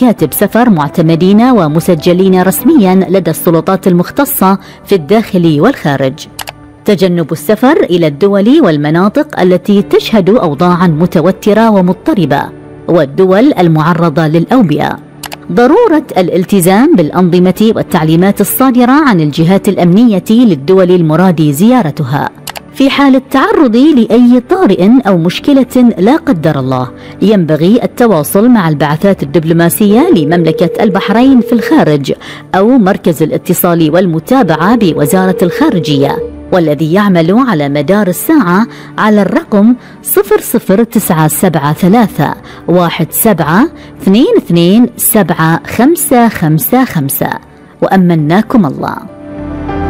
مكاتب سفر معتمدين ومسجلين رسميا لدى السلطات المختصة في الداخل والخارج. تجنب السفر إلى الدول والمناطق التي تشهد أوضاعا متوترة ومضطربة والدول المعرضة للأوبئة. ضرورة الالتزام بالأنظمة والتعليمات الصادرة عن الجهات الأمنية للدول المراد زيارتها. في حال التعرض لأي طارئ أو مشكلة لا قدر الله، ينبغي التواصل مع البعثات الدبلوماسية لمملكة البحرين في الخارج أو مركز الاتصال والمتابعة بوزارة الخارجية، والذي يعمل على مدار الساعة على الرقم 00973 17 22 7555. وأمناكم الله.